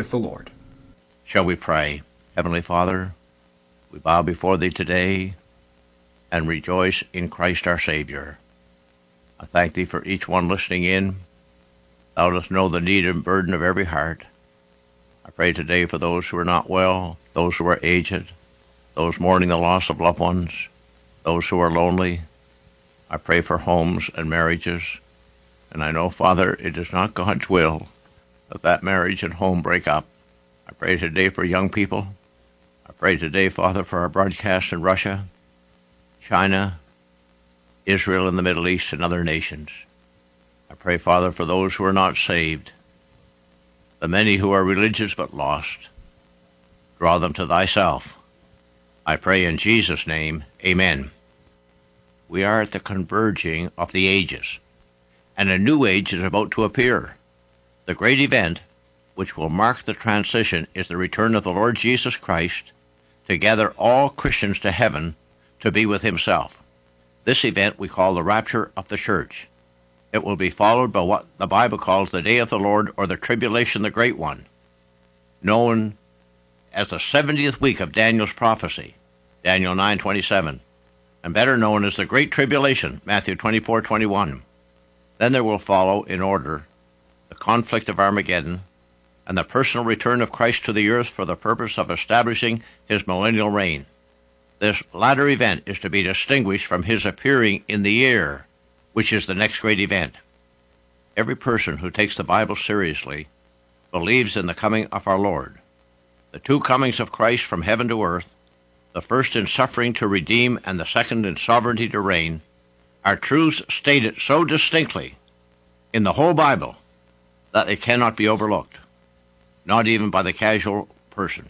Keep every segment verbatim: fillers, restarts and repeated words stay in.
with the Lord. Shall we pray? Heavenly Father, we bow before Thee today and rejoice in Christ our Savior. I thank Thee for each one listening in. Thou dost know the need and burden of every heart. I pray today for those who are not well, those who are aged, those mourning the loss of loved ones, those who are lonely. I pray for homes and marriages. And I know, Father, it is not God's will that that marriage and home break up. I pray today for young people. I pray today, Father, for our broadcasts in Russia, China, Israel, and the Middle East, and other nations. I pray, Father, for those who are not saved, the many who are religious but lost. Draw them to Thyself. I pray in Jesus' name, amen. We are at the converging of the ages, and a new age is about to appear. The great event, which will mark the transition, is the return of the Lord Jesus Christ to gather all Christians to heaven to be with Himself. This event we call the rapture of the church. It will be followed by what the Bible calls the day of the Lord, or the tribulation, the great one, known as the seventieth week of Daniel's prophecy, Daniel nine twenty-seven, and better known as the Great Tribulation, Matthew twenty-four twenty-one. Then there will follow, in order, the conflict of Armageddon, and the personal return of Christ to the earth for the purpose of establishing His millennial reign. This latter event is to be distinguished from His appearing in the air, which is the next great event. Every person who takes the Bible seriously believes in the coming of our Lord. The two comings of Christ from heaven to earth, the first in suffering to redeem and the second in sovereignty to reign, are truths stated so distinctly in the whole Bible that they cannot be overlooked, not even by the casual person.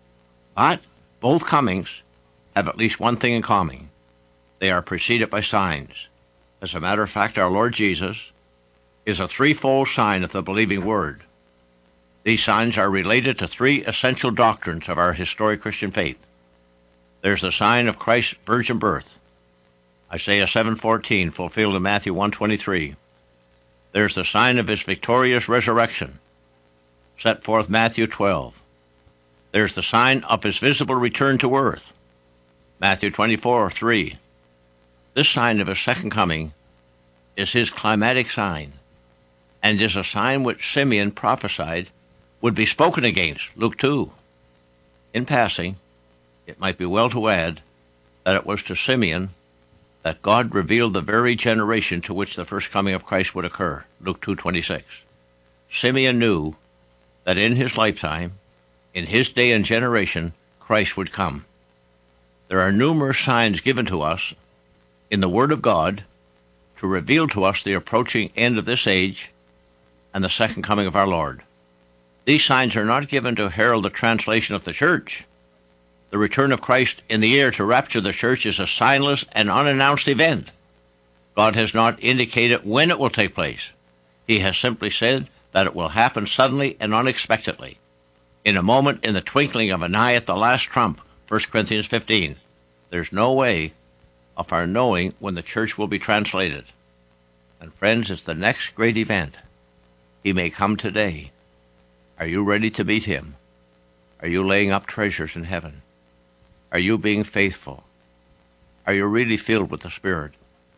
But both comings have at least one thing in common. They are preceded by signs. As a matter of fact, our Lord Jesus is a threefold sign of the believing Word. These signs are related to three essential doctrines of our historic Christian faith. There's the sign of Christ's virgin birth, Isaiah seven fourteen, fulfilled in Matthew one twenty-three. There's the sign of His victorious resurrection, set forth Matthew twelve. There's the sign of His visible return to earth, Matthew twenty-four three. This sign of His second coming is His climatic sign, and is a sign which Simeon prophesied would be spoken against, Luke two. In passing, it might be well to add that it was to Simeon that God revealed the very generation to which the first coming of Christ would occur, Luke two twenty-six. Simeon knew that in his lifetime, in his day and generation, Christ would come. There are numerous signs given to us in the Word of God to reveal to us the approaching end of this age and the second coming of our Lord. These signs are not given to herald the translation of the church. The return of Christ in the air to rapture the church is a signless and unannounced event. God has not indicated when it will take place. He has simply said that it will happen suddenly and unexpectedly, in a moment, in the twinkling of an eye, at the last trump, First Corinthians fifteen. There's no way of our knowing when the church will be translated. And friends, it's the next great event. He may come today. Are you ready to meet Him? Are you laying up treasures in heaven? Are you being faithful? Are you really filled with the Spirit?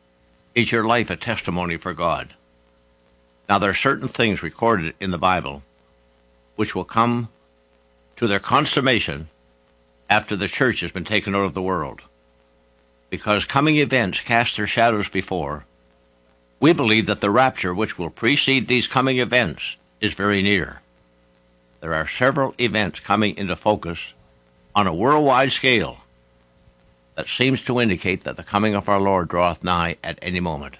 Is your life a testimony for God? Now, there are certain things recorded in the Bible which will come to their consummation after the church has been taken out of the world. Because coming events cast their shadows before, we believe that the rapture which will precede these coming events is very near. There are several events coming into focus on a worldwide scale that seems to indicate that the coming of our Lord draweth nigh at any moment.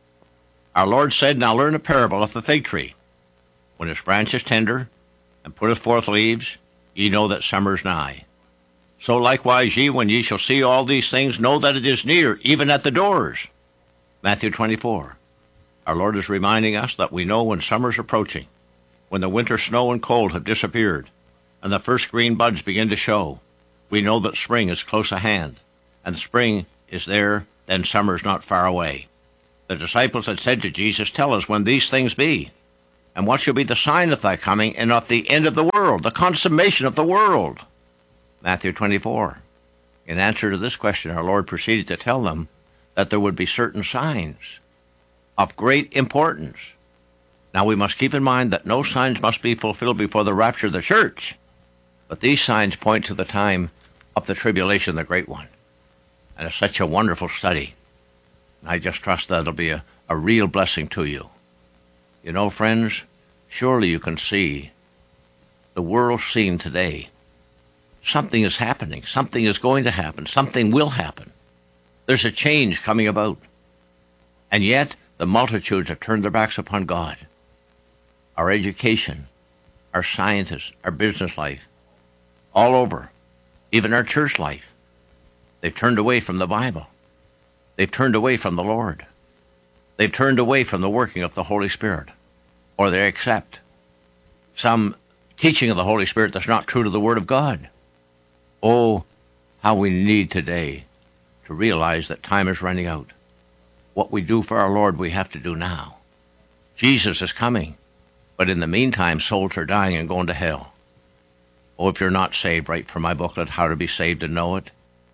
Our Lord said, "Now learn a parable of the fig tree. When its branch is tender, and putteth forth leaves, ye know that summer is nigh. So likewise ye, when ye shall see all these things, know that it is near, even at the doors." Matthew twenty-four. Our Lord is reminding us that we know when summer is approaching, when the winter snow and cold have disappeared, and the first green buds begin to show. We know that spring is close at hand, and spring is there, then summer is not far away. The disciples had said to Jesus, "Tell us when these things be." And what shall be the sign of thy coming and of the end of the world, the consummation of the world? Matthew twenty-four. In answer to this question, our Lord proceeded to tell them that there would be certain signs of great importance. Now we must keep in mind that no signs must be fulfilled before the rapture of the church, but these signs point to the time of the tribulation, the great one. And it's such a wonderful study. I just trust that it'll be a, a real blessing to you. You know, friends, surely you can see the world scene today. Something is happening. Something is going to happen. Something will happen. There's a change coming about. And yet, the multitudes have turned their backs upon God. Our education, our scientists, our business life, all over, even our church life, they've turned away from the Bible. They've turned away from the Lord. They've turned away from the working of the Holy Spirit, or they accept some teaching of the Holy Spirit that's not true to the Word of God. Oh, how we need today to realize that time is running out. What we do for our Lord, we have to do now. Jesus is coming, but in the meantime, souls are dying and going to hell. Oh, if you're not saved, write for my booklet, How to Be Saved and Know It.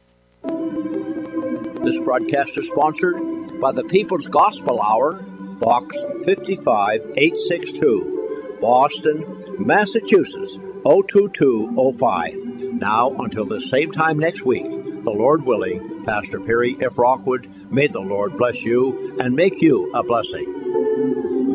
This broadcast is sponsored by the People's Gospel Hour, Box fifty-five eight sixty-two, Boston, Massachusetts, oh two two oh five. Now, until the same time next week, the Lord willing, Pastor Perry F. Rockwood, may the Lord bless you and make you a blessing.